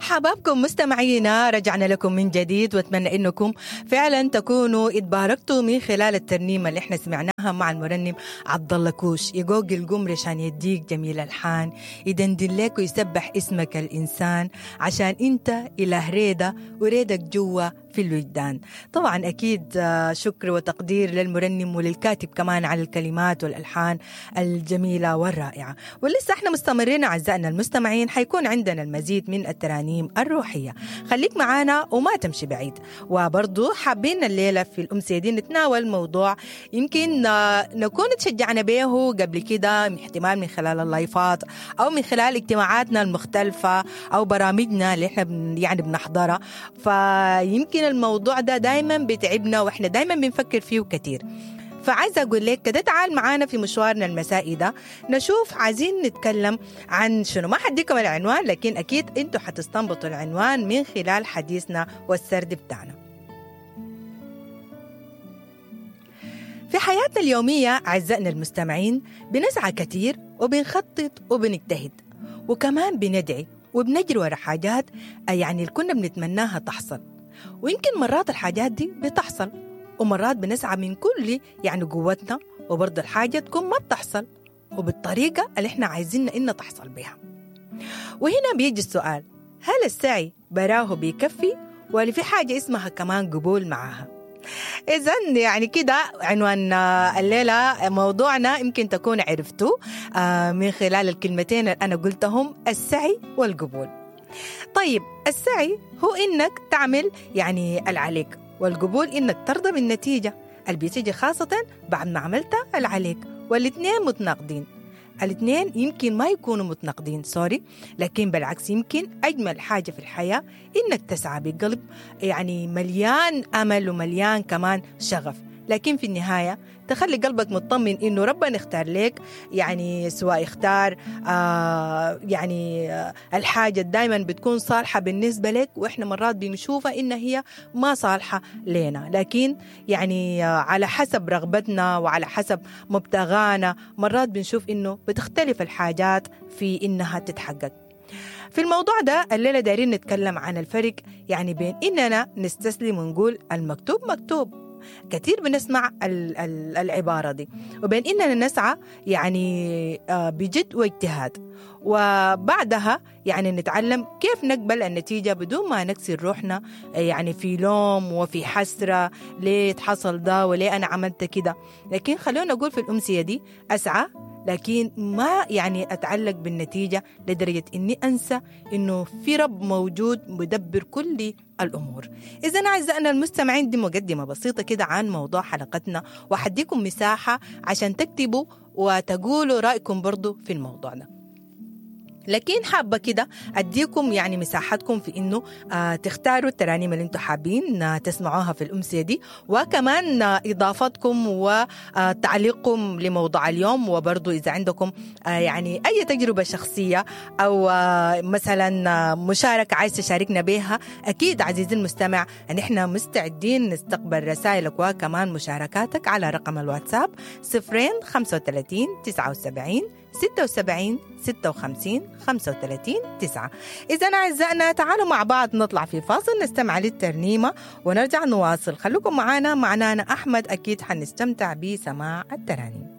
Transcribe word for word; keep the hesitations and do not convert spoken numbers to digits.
حبابكم مستمعينا، رجعنا لكم من جديد واتمنى انكم فعلا تكونوا اتباركتوا من خلال الترنيمه اللي احنا سمعناها مع المرنم عبد الله كوش. يقوق القمر عشان يديك جميل الحان، يدندن لك ويسبح اسمك الانسان، عشان انت اله ريده وريدك جوا في الوجدان. طبعا أكيد شكر وتقدير للمرنم وللكاتب كمان على الكلمات والألحان الجميلة والرائعة. ولسه احنا مستمرين أعزائنا المستمعين، حيكون عندنا المزيد من الترانيم الروحية. خليك معانا وما تمشي بعيد. وبرضو حابين الليلة في الأمسية دي نتناول موضوع يمكن نكون تشجعنا به قبل كده، احتمال من خلال اللايفات أو من خلال اجتماعاتنا المختلفة أو برامجنا اللي احنا يعني بنحضرها. فيمكن الموضوع ده دايما بيتعبنا واحنا دايما بنفكر فيه كتير. فعايزة أقول لك كده، تعال معانا في مشوارنا المسائي ده نشوف عايزين نتكلم عن شنو. ما حديكم العنوان، لكن أكيد أنتوا حتستنبطوا العنوان من خلال حديثنا والسرد بتاعنا. في حياتنا اليومية أعزائنا المستمعين بنسعى كتير وبنخطط وبنجتهد وكمان بندعي وبنجري ورا حاجات يعني كنا بنتمناها تحصل. ويمكن مرات الحاجات دي بتحصل ومرات بنسعى من كل يعني قوتنا وبرضه الحاجة تكون ما بتحصل وبالطريقة اللي احنا عايزين إنها تحصل بها. وهنا بيجي السؤال، هل السعي براه بيكفي ولا في حاجة اسمها كمان قبول معاها؟ إذن يعني كده عنوان الليلة موضوعنا يمكن تكون عرفتوا من خلال الكلمتين اللي أنا قلتهم، السعي والقبول. طيب السعي هو إنك تعمل يعني العليك، والقبول إنك ترضى بالنتيجة اللي بتيجي خاصة بعد ما عملت العليك. والاثنين متناقضين، الاثنين يمكن ما يكونوا متناقضين سوري، لكن بالعكس يمكن أجمل حاجة في الحياة إنك تسعى بقلب يعني مليان أمل ومليان كمان شغف، لكن في النهاية تخلي قلبك مطمن إنه ربنا اختار لك يعني سواء اختار آه يعني آه الحاجة دايما بتكون صالحة بالنسبة لك، وإحنا مرات بنشوفها إن هي ما صالحة لنا، لكن يعني آه على حسب رغبتنا وعلى حسب مبتغانا مرات بنشوف إنه بتختلف الحاجات في إنها تتحقق. في الموضوع ده الليلة دايرين نتكلم عن الفرق يعني بين إننا نستسلم ونقول المكتوب مكتوب، كثير بنسمع العبارة دي، وبين إننا نسعى يعني بجد واجتهاد، وبعدها يعني نتعلم كيف نقبل النتيجة بدون ما نكسر روحنا يعني في لوم وفي حسرة ليه تحصل ده وليه أنا عملت كده. لكن خلونا نقول في الأمسية دي أسعى لكن ما يعني أتعلق بالنتيجة لدرجة إني أنسى إنه في رب موجود مدبر كل الأمور. إذن أعزائنا المستمعين دي مقدمة بسيطة كده عن موضوع حلقتنا، وحديكم مساحة عشان تكتبوا وتقولوا رأيكم برضو في الموضوع ده. لكن حابة كده أديكم يعني مساحتكم في إنه آه تختاروا الترانيم اللي انتم حابين آه تسمعوها في الأمسية دي، وكمان آه إضافتكم وتعليقكم لموضوع اليوم، وبرضو إذا عندكم آه يعني أي تجربة شخصية أو آه مثلا آه مشاركة عايز تشاركنا بها، أكيد عزيزي المستمع أن إحنا مستعدين نستقبل رسائلك وكمان مشاركاتك على رقم الواتساب صفرين خمسة وثلاثين تسعة وسبعين ستة وسبعين ستة وخمسين خمسة وثلاثين تسعة. إذن أعزائنا تعالوا مع بعض نطلع في فاصل نستمع للترنيمة ونرجع نواصل. خلوكم معنا، معنانا أحمد، أكيد حنستمتع بسماع الترانيم.